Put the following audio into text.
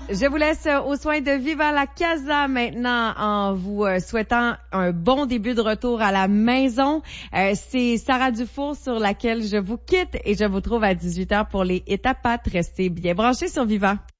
Je vous laisse aux soins de Viva la Casa maintenant en vous souhaitant un bon début de retour à la maison. C'est Sarah Dufour sur laquelle je vous quitte et je vous trouve à 18h pour les Étapes. Restez bien branchés sur Viva.